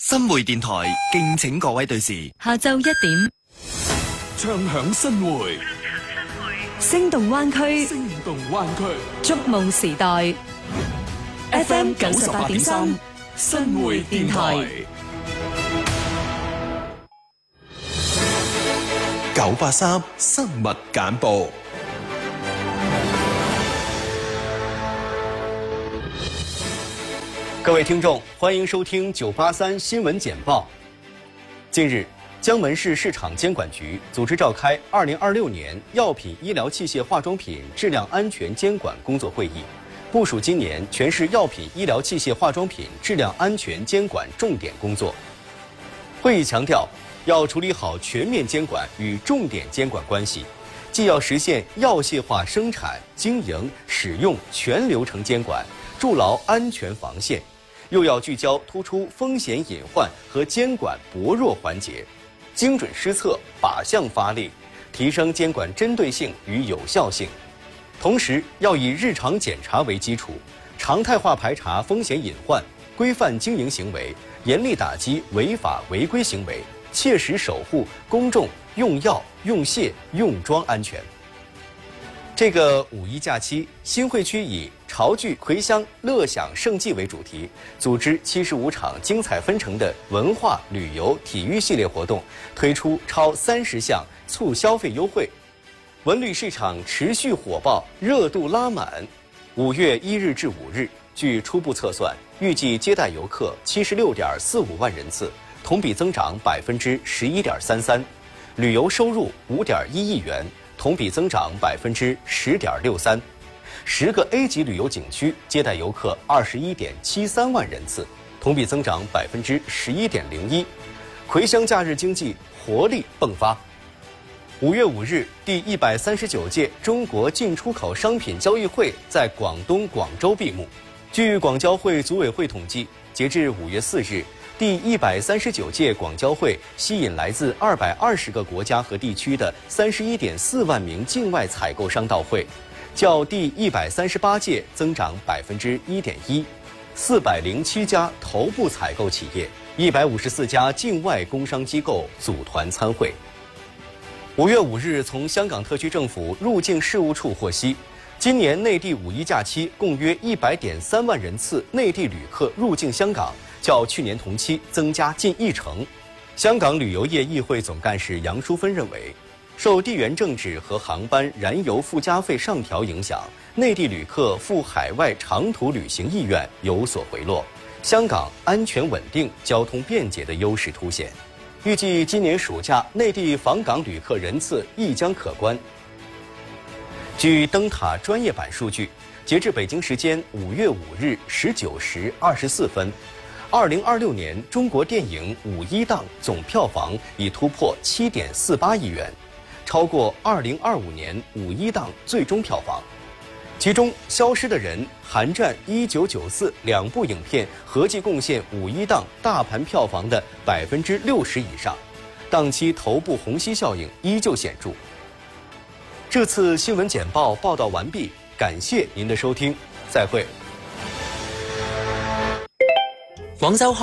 新媒電台敬請各位對視。 下晝1點， 唱響新會， 聲動灣區， 聲動灣區， 觸夢時代。FM 98.3，新會電台。 983新聞簡報。 各位聽眾，歡迎收聽983新聞簡報。近日，江門市市場監管局組織召開2026年藥品、醫療器械、化妝品質量安全監管工作會議，部署今年全市藥品、醫療器械、化妝品質量安全監管重點工作。會議強調，要處理好全面監管與重點監管關係，既要實現藥械化生產、經營、使用全流程監管，築牢安全防線，又要聚焦突出風險隱患和監管薄弱環節，精準施策，靶向發力，提升監管針對性與有效性。同時，要以日常檢查為基礎，常態化排查風險隱患，規範經營行為，嚴厲打擊違法違規行為，切實守護公眾用藥、用械、用裝安全。這個五一假期，新會區以潮聚葵香樂享盛季為主題，組織75場精彩紛呈的文化、旅遊、體育系列活動，推出超30項促消費優惠。文旅市場持續火爆，熱度拉滿。5月1日至5日，據初步測算，預計接待遊客76.45萬人次，同比增長11.33%，旅遊收入5.1億元。同比增長10.63%，10個 A 級旅遊景區接待遊客21.73萬人次，同比增長11.01%。葵香假日經濟活力迸發。5月5日，第139屆中國進出口商品交易會在廣東廣州閉幕。據廣交會組委會統計，截至5月4日。第139屆廣交會吸引來自220個國家和地區的31.4萬名境外採購商到會，較第138屆增長1.1%，407家頭部採購企業，154家境外工商機構組團參會。5月5日，從香港特區政府入境事務處獲悉，今年內地五一假期共約100.3萬人次內地旅客入境香港，較去年同期增加近1成。香港旅遊業議會總幹事楊淑芬認為，受地緣政治和航班燃油附加費上調影響，內地旅客赴海外長途旅行意願有所回落。香港安全穩定、交通便捷的優勢凸顯。預計今年暑假內地訪港旅客人次亦將可觀。據燈塔專業版數據，截至北京時間5月5日19時24分，2026年中國電影五一檔總票房已突破7.48億元，超過2025年五一檔最終票房。其中，《消失的人》、《寒戰》、1994兩部影片合計貢獻五一檔大盤票房的60%以上，檔期頭部虹吸效應依舊顯著。這次新聞簡報報道完畢，感謝您的收聽，再會。 廣州